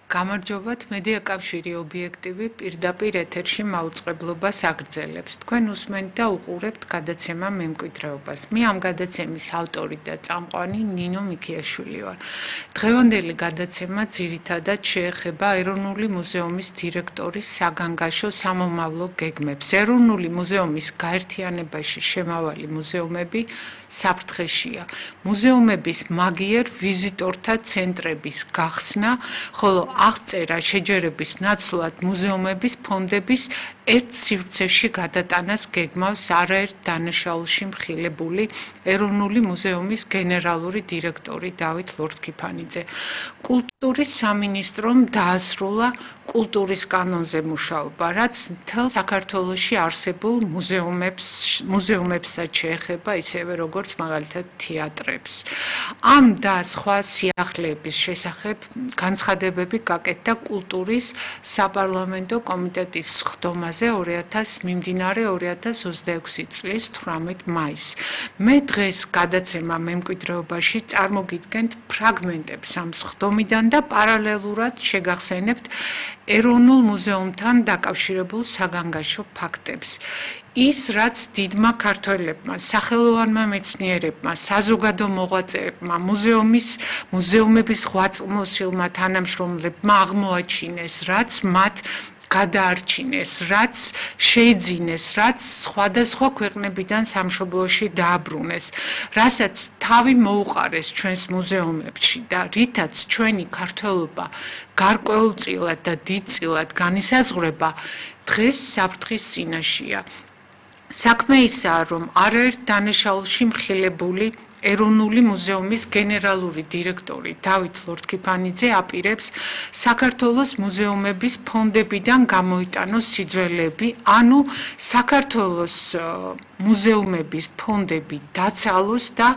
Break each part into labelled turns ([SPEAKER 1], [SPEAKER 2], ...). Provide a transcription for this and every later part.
[SPEAKER 1] გამარჯობათ, მედია კავშირი ობიექტივი პირდაპირ ეთერში მაუწყებლობას აგრძელებს. თქვენ უსმენთ და უყურებთ გადაცემა მემკვიდრეობას. მე ამ გადაცემის ავტორი და წამყვანი ნინო მიქიაშვილი ვარ. დღევანდელი გადაცემა ძირითადად შეეხება ეროვნული მუზეუმის დირექტორის საგანგაშო სამომავლო გეგმებს. ეროვნული მუზეუმის გაერთიანებაში შემავალი მუზეუმები საფრთხეშია. მუზეუმების მაგიერ ვიზიტორთა ცენტრების გახსნა, ხოლო აღწერა შეჯერების ნაცვლად მუზეუმების ფონდების ერთ სივრცეში გადატანას გეგმავს არაერთ დანაშაულში მხილებული ეროვნული მუზეუმის გენერალური დირექტორი დავით ლორთქიფანიძე. კულტურის სამინისტრომ დაასრულა კულტურის კანონზე მუშაობა, რაც მთელ საქართველოში არსებულ მუზეუმებსაც შეეხება, ისევე როგორც მაგალითად თეატრებს. ამ და სხვა სიახლეების შესახებ განცხადებები გაკეთდა კულტურის საპარლამენტო კომიტეტის სხდომაზე მიმდინარე 2026 წლის 18 მაისს. მე დღეს გადაცემა მემკვიდრეობაში წარმოგიდგენთ ფრაგმენტებს ამ სხდომიდან და პარალელურად შეგახსენებთ ეროვნულ მუზეუმთან დაკავშირებულ საგანგაშო ფაქტებს. ის, რაც დიდმა ქართველებმა, სახელოვანმა მეცნიერებმა, საზოგადო მოღვაწეებმა, მუზეუმების ღვაწლმოსილმა თანამშრომლებმა აღმოაჩინეს, რაც მათ გადაარჩინეს, რაც შეიძინეს, რაც სხვადასხვა ქვეყნებიდან სამშობლოში დააბრუნეს, რასაც თავი მოუყარეს ჩვენს მუზეუმებში და რითაც ჩვენი ქართველობა გარკვეულწილად და დიდწილად განისაზღვრება, დღეს საფრთხის წინაშეა. საქმე ისაა, რომ არაერთ დანაშაულში მხილებული ეროვნული მუზეუმის გენერალური დირექტორი დავით ლორთქიფანიძე აპირებს საქართველოს მუზეუმების ფონდებიდან გამოიტანოს სიძველეები, ანუ საქართველოს მუზეუმების ფონდები დაცალოს და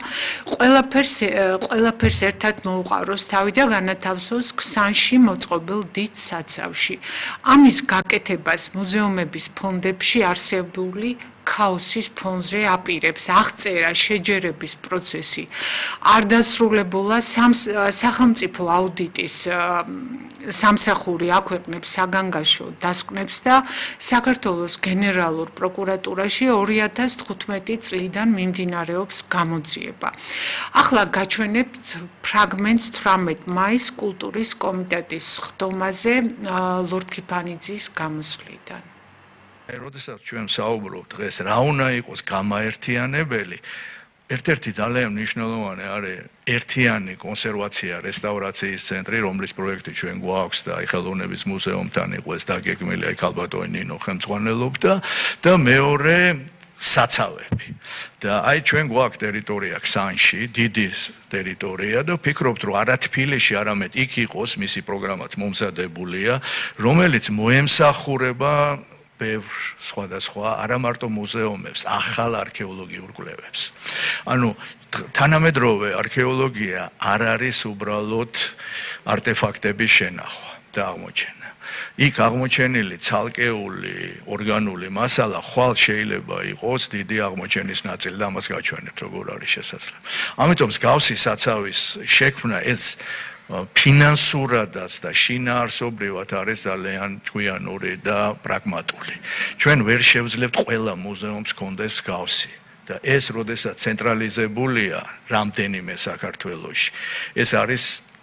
[SPEAKER 1] ყველაფერს ერთად მოუყაროს თავი და განათავსოს ქსანში მოწყობილ დიდ საცავში. ამის გაკეთებას მუზეუმების ფონდებში არსებული ქაოსის ფონზე აპირებს. აღწერა შეჯერების პროცესი არ დასრულებულა სახელმწიფო აუდიტის სამსახური აქვეყნებს საგანგაშო დასკვნებს და საქართველოს გენერალურ პროკურატურაში 2015 წლიდან მიმდინარეობს გამოძიება. ახლა გაჩვენებთ ფრაგმენტს 18 მაისს კულტურის კომიტეტის სხდომაზე ლორთქიფანიძის გამოსვლიდან.
[SPEAKER 2] როდესაც ჩვენ საუბრობთ დღეს რა უნდა იყოს გამაერთიანებელი, ერთ-ერთი ძალიან მნიშვნელოვანი არის ერთიანი კონსერვაცია, რესტავრაციის ცენტრი, რომლის პროექტი ჩვენ გვაქვს და ხელოვნების მუზეუმთან იყოს დაგეგმილი, აი ქალბატონი ნინო ხელმძღვანელობდა და მეორე საცავები. და აი ჩვენ გვაქვს ტერიტორია ქსანში, დიდი ტერიტორია და ვფიქრობთ, რომ არა თბილისში, არამედ იქ იყოს მისი პროგრამაც მომზადებულია, რომელიც მოემსახურება ბევრ სხვადასხვა არა მარტო მუზეუმებს, ახალ არქეოლოგიურ კვლევებს. ანუ თანამედროვე არქეოლოგია არ არის უბრალოდ არტეფაქტების შენახვა და აღმოჩენა. იქ აღმოჩენილი ცალკეული ორგანული მასალა ხვალ შეიძლება იყოს დიდი აღმოჩენის ნაწილი და ამას გაჩვენებთ, როგორ არის შესაძლებელი. ამიტომ მსგავსი საცავის შექმნა ეს ფინანსურადაც და შინაარსობრივად არის ძალიან ჭკვიანური და პრაგმატული. ჩვენ ვერ შევძლებთ ყველა მუზეუმს კონდეს მსგავსი და ეს როდესაც ცენტრალიზებულია რამდენიმე საქართველოში, ეს არის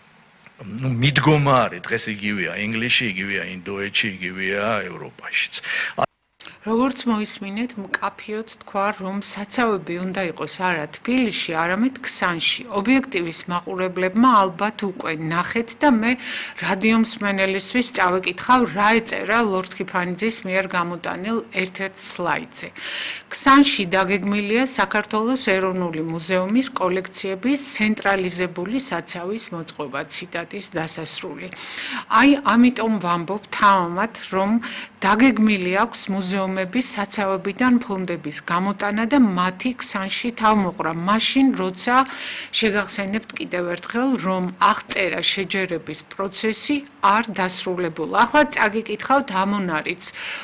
[SPEAKER 2] მიდგომარი, დღეს იგივეა ინგლისში, იგივეა ინდოეთში, იგივეა ევროპაშიც.
[SPEAKER 1] როგორც მოისმინეთ, მკაფიოდ თქვა, რომ საცავები უნდა იყოს არა თბილისში, არამედ ქსანში. ობიექტივის მაყურებლებმა ალბათ უკვე ნახეთ და მე რადიო მსმენელისთვის წავეკითხავ, რა ეწერა ლორთქიფანიძის მიერ გამოტანილ ერთ-ერთ სლაიდზე. ქსანში დაგეგმილია საქართველოს ეროვნული მუზეუმის კოლექციების ცენტრალიზებული საცავის მოწყობა, ციტატის დასასრული. აი, ამიტომ ვამბობ თამამად, რომ დაგეგმილი აქვს მუზეუმების საცავებიდან ფონდების გამოტანა და მათი ქსანში თავმოყრა. მაშინ, როცა შეგახსენებთ კიდევ ერთხელ, რომ აღწერა შეჯერების პროცესი არ დასრულებულა. ახლა წაგიკითხავთ ამონარიც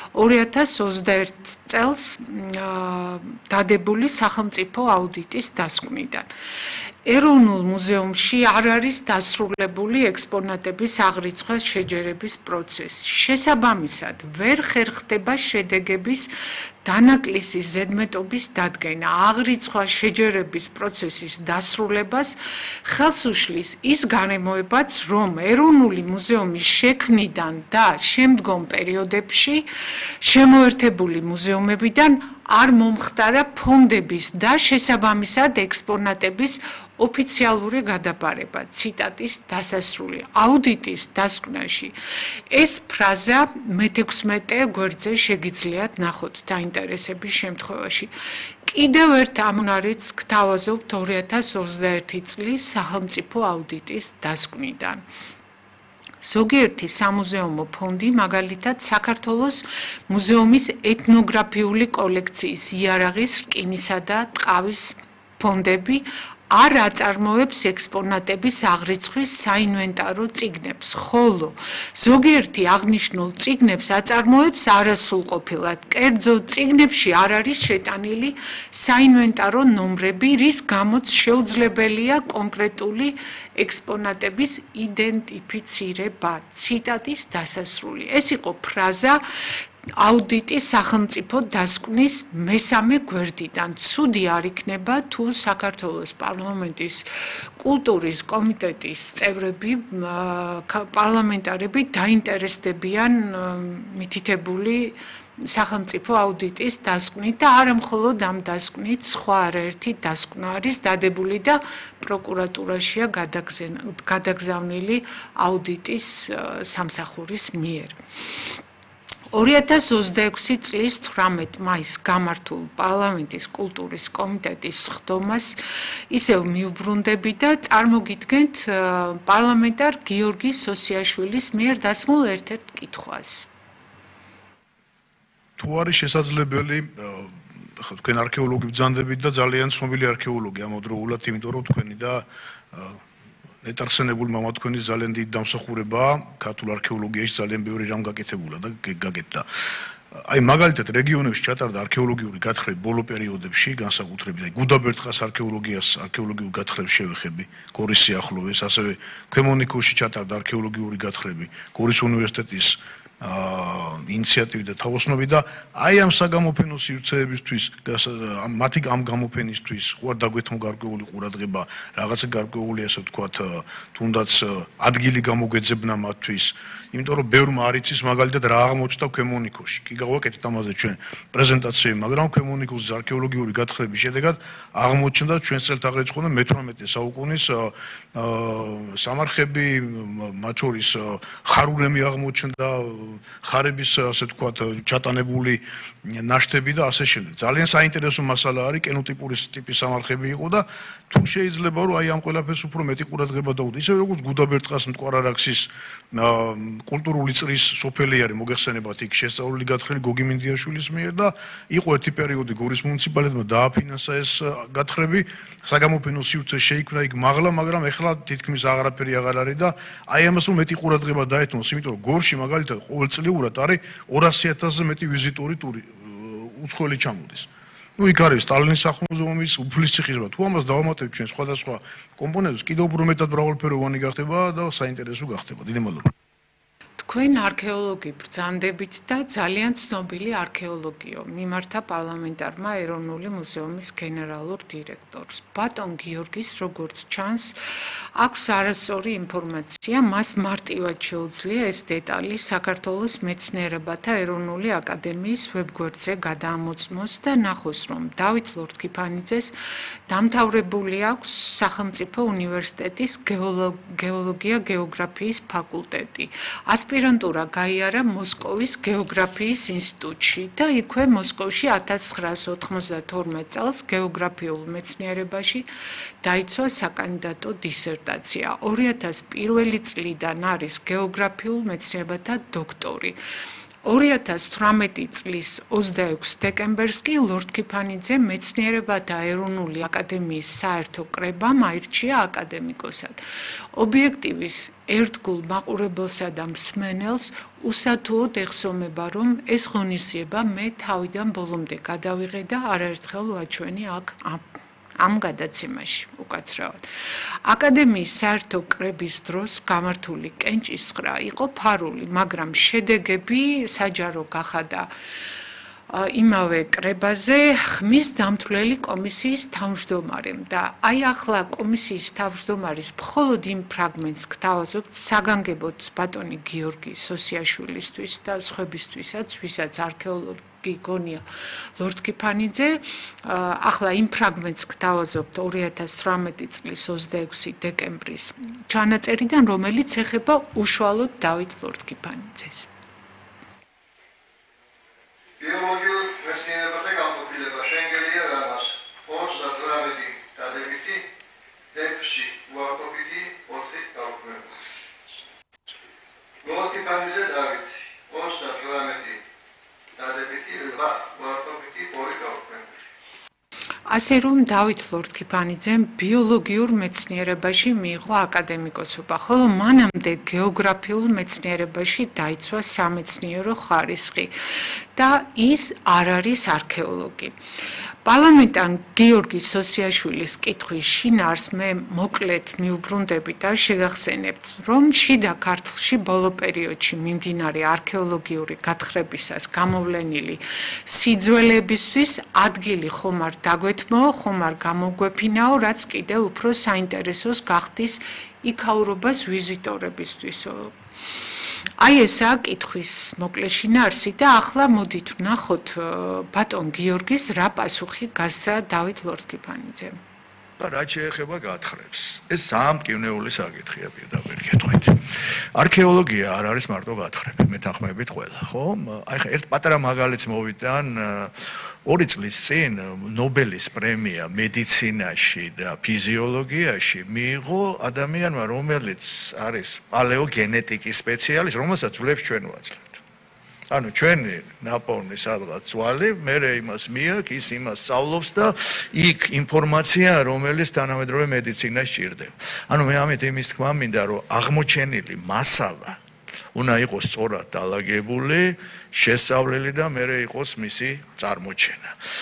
[SPEAKER 1] 2021 წელს დადებული სახელმწიფო აუდიტის დასკვნიდან. ეროვნულ მუზეუმში არ არის დასრულებული ექსპონატების აღრიცხვა შეჯერების პროცესი. შესაბამისად, ვერ ხერხდება შედეგების დანაკლისის ზედმეტობის დადგენა. აღრიცხვა შეჯერების პროცესის დასრულებას ხელს უშლის ის გარემოებაც, რომ ეროვნული მუზეუმის შექმნიდან და შემდგომ პერიოდებში შემოერთებული მუზეუმებიდან არ მომხდარა ფონდების და შესაბამისად ექსპონატების ოფიციალური გადაბარება. ციტატის დასასრული. აუდიტის დასკვნაში ეს ფრაზა მე-16 გვერდზე შეგიძლიათ ნახოთ დაინტერესების შემთხვევაში. კიდევ ერთ ამონარიდს გთავაზობთ 2021 წლის სახელმწიფო აუდიტის დასკვნიდან. ზოგიერთი სამუზეუმო ფონდი, მაგალითად, საქართველოს მუზეუმის ეთნოგრაფიული კოლექციის იარაღის, რკინისა და ტყავის ფონდები არ აწარმოებს ექსპონატების აღრიცხვის საინვენტარო წიგნებს, ხოლო ზოგიერთი აღნიშნულ წიგნებს აწარმოებს არასრულყოფილად. კერძო წიგნებში არ არის შეტანილი საინვენტარო ნომრები, რის გამოც შეუძლებელია კონკრეტული ექსპონატების იდენტიფიცირება. ციტატის დასასრული. ეს იყო ფრაზა აუდიტის სახელმწიფო დასკვნის მე-3 გვერდიდან. ცუდი არ იქნება თუ საქართველოს პარლამენტის კულტურის კომიტეტის წევრები, პარლამენტარები დაინტერესდებიან მითითებული სახელმწიფო აუდიტის დასკვნით და არა მხოლოდ ამ დასკვნით, სხვა არაერთი დასკვნა არის დადებული და პროკურატურაშია გადაგზავნილი აუდიტის სამსახურის მიერ. 2026 წლის 18 მაისს გამართულ პარლამენტის კულტურის კომიტეტის სხდომას ისევ მიუბრუნდები და წარმოგიდგენთ პარლამენტარ გიორგი სოსიაშვილის მიერ დასმულ ერთ-ერთ კითხვას.
[SPEAKER 3] თუ არის შესაძლებელი, თქვენ არქეოლოგი ბრძანდებით და ძალიან ცნობილი არქეოლოგი ამავდროულად, იმიტომ რომ თქვენი და ნეტარხსენებული მამა თქვენის ძალიან დიდი დამსახურებაა ქართულ არქეოლოგიაში, ძალიან ბევრი რამ გაკეთებულა და გაგეთდა. აი მაგალითად რეგიონებში ჩატარდა არქეოლოგიური გათხრები ბოლო პერიოდებში, განსაკუთრებით აი გუდაბერტყას არქეოლოგიურ გათხრებს შევეხები, გორის სიახლოვეს, ასევე ქვემონიკოში ჩატარდა არქეოლოგიური გათხრები, გორის უნივერსიტეტის ინიციატივით და თაოსნობით და აი ამ საგამოფენო სივრცეებისთვის, მათი ამ გამოფენისთვის უარ დაგვეთმო გარკვეული ყურადღება, რაღაცა გარკვეული ასე ვთქვათ, თუნდაც ადგილი გამოგვეძებნა მათთვის, იმიტომ რომ ბევრმა არ იცის მაგალითად რა აღმოჩნდა ქვემონიკოში. კი გავაკეთეთ ამაზე ჩვენ პრეზენტაციები, მაგრამ ქვემონიკოს არქეოლოგიური გათხრების შედეგად აღმოჩნდა ჩვენს წელთაღრიცხვამდე მე-18 საუკუნის სამარხები, მათ შორის ხარულემი აღმოჩნდა, ხარების ასე ვთქვათ ჩატანებული ნაშთები და ასე შემდეგ. ძალიან საინტერესო მასალა არის, კენოტიპური ტიპის სამარხები იყო და თუ შეიძლება რომ აი ამ ყველაფერს უფრო მეტი ყურადღება დაუდო. ისე როგორც გუდაბერტყას მტკვარ-არაქსის კულტურული წრის სოფელი არის მოგეხსენებათ იქ შესწავლილი გათხრილი გოგი მინდიაშვილის მიერ და იყო ერთი პერიოდი გორის მუნიციპალიტეტმა დააფინანსა ეს გათხრები, საგამოფენო სივრცე შეიქმნა იქ მაღლა, მაგრამ ეხლა თითქმის აღარაფერი აღარ არის და აი ამას რომ მეტი ყურადღება დაეთმოს, იმიტომ რომ გორში მაგალითად ყოველწლიურად არის 200,000-ზე მეტი ვიზიტორი უცხოელი ჩამოდის. ნუ იქ არის სტალინის სახლ-მუზეუმის უფლისციხისება. თუ ამას დავამატებთ ჩვენ სხვადასხვა კომპონენტებს, კიდევ უფრო მეტად მრავალფეროვანი გახდება და საინტერესო გახდება. დიდი მადლობა.
[SPEAKER 1] თქვენ არქეოლოგი ბრძანდებით და ძალიან ცნობილი არქეოლოგიო მიმართა პარლამენტარმა ეროვნული მუზეუმის გენერალურ დირექტორს. ბატონ გიორგის, როგორც ჩანს, აქვს არასწორი ინფორმაცია, მას მარტივად შეუძლია ეს დეტალი საქართველოს მეცნიერებათა ეროვნული აკადემიის ვებგვერდზე გადაამოწმოს და ნახოს, რომ დავით ლორთქიფანიძეს დამთავრებული აქვს სახელმწიფო უნივერსიტეტის გეოლოგია-გეოგრაფიის ფაკულტეტი. ასპირანტურა გაიარა მოსკოვის გეოგრაფიის ინსტიტუტში და იქვე მოსკოვში 1992 წელს გეოგრაფიულ მეცნიერებაში დაიცვა საკანდიდატო დისერტაცია. 2001 წლიდან არის გეოგრაფიულ მეცნიერებათა დოქტორი. 2018 წლის 26 დეკემბერს კი ლორთქიფანიძე მეცნიერებათა ეროვნული აკადემიის საერთო კრებამ აირჩია აკადემიკოსად. ობიექტივის ერთგულ მაყურებელსა და მსმენელს უსათუოდ ეხსომება, რომ ეს ღონისძიება მე თავიდან ბოლომდე გადავიღე და არაერთხელ ვაჩვენი აქ ამ გადაცემაში უკაცრავად. აკადემიის საერთო კრების დროს გამართული კენჭისყრა იყო ფარული, მაგრამ შედეგები საჯარო გახადა იმავე კრებაზე ხმის დამთვლელი კომისიის თავმჯდომარემ და აი ახლა კომისიის თავმჯდომარის მხოლოდ იმ ფრაგმენტს გთავაზობთ საგანგებოდ ბატონი გიორგი სოსიაშვილისთვის და სხვებისთვისაც, ვისაც არქეოლოგი გონია ლორთქიფანიძე, ახლა იმ ფრაგმენტს გთავაზობთ 2018 წლის 26 დეკემბრის ჩანაწერიდან, რომელიც ეხება უშუალოდ დავით ლორთქიფანიძეს.
[SPEAKER 4] ბიოლოგიურ მეცნიერებათა განყოფილება შენგელია და მას 38 დადებითი, 6 უარყოფითი, 4 გაუქმებული. ლორთქიფანიძე დავით 38 დადებითი, 8 უარყოფითი, 2 გაუქმებული.
[SPEAKER 1] ასე რომ დავით ლორთქიფანიძემ ბიოლოგიურ მეცნიერებაში მიიღო აკადემიკოსობა, ხოლო მანამდე გეოგრაფიულ მეცნიერებაში დაიცვა სამეცნიერო ხარისხი და ის არ არის არქეოლოგი. პარლამენტთან გიორგი სოსიაშვილის კითხვის შინაარს მე მოკლედ მიუბრუნდები და შეგახსენებთ, რომ შიდა ქართლში ბოლო პერიოდში მიმდინარე არქეოლოგიური გათხრებისას გამოვლენილი სიძველეებისთვის ადგილი ხომ არ დაგვეთმო, ხომ არ გამოგვეფინაო, რაც კიდევ უფრო საინტერესოს გახდის იქაურობას ვიზიტორებისთვისო. აი ესაა კითხვის მოკლე შინაარსი და ახლა მოდით ვნახოთ ბატონ გიორგის რა პასუხი გასცა დავით ლორთქიფანიძემ.
[SPEAKER 2] რაც შეეხება გათხრებს, ეს საამტკივნეული საკითხია პირდაპირ კითხვით. არქეოლოგია არ არის მარტო გათხრები, მეთანხმებით ყველა, ხო? აი ხა ერთ პატარა მაგალითს მოვიტან 2 წლის წინ ნობელის პრემია მედიცინაში და ფიზიოლოგიაში მიიღო ადამიანმა, რომელიც არის პალეოგენეტიკის სპეციალისტი, რომელსაც ვლებს ჩვენ ვაძლევთ. ანუ ჩვენი ნაპოვნი სადღაც ძვალი, მე იმას მიაქვს, ის იმას სწავლობს და იქ ინფორმაცია, რომელიც თანამედროვე მედიცინას სჭირდება. ანუ მე ამით იმის თქმა მინდა, რომ აღმოჩენილი მასალა უნდა იყოს სწორად დალაგებული, შესწავლილი და მერე იყოს მისი წარმოჩენა.